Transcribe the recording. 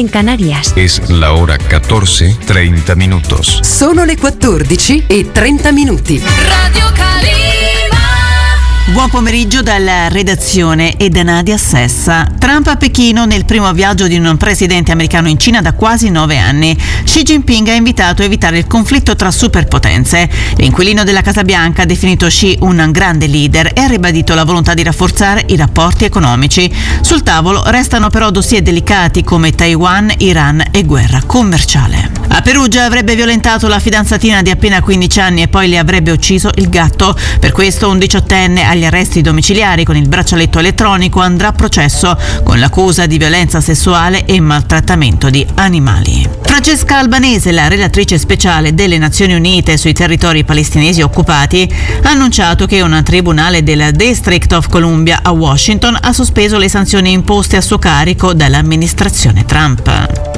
en Canarias. Es la hora 14:30 minutos. Sono le 14:30. Radio Calima. Buon pomeriggio dalla redazione e da Nadia Sessa. Trump a Pechino nel primo viaggio di un presidente americano in Cina da quasi 9 anni. Xi Jinping ha invitato a evitare il conflitto tra superpotenze. L'inquilino della Casa Bianca ha definito Xi un grande leader e ha ribadito la volontà di rafforzare i rapporti economici. Sul tavolo restano però dossier delicati come Taiwan, Iran e guerra commerciale. A Perugia avrebbe violentato la fidanzatina di appena 15 anni e poi le avrebbe ucciso il gatto. Per questo un 18enne agli arresti domiciliari con il braccialetto elettronico andrà a processo con l'accusa di violenza sessuale e maltrattamento di animali. Francesca Albanese, la relatrice speciale delle Nazioni Unite sui territori palestinesi occupati, ha annunciato che un tribunale del District of Columbia a Washington ha sospeso le sanzioni imposte a suo carico dall'amministrazione Trump.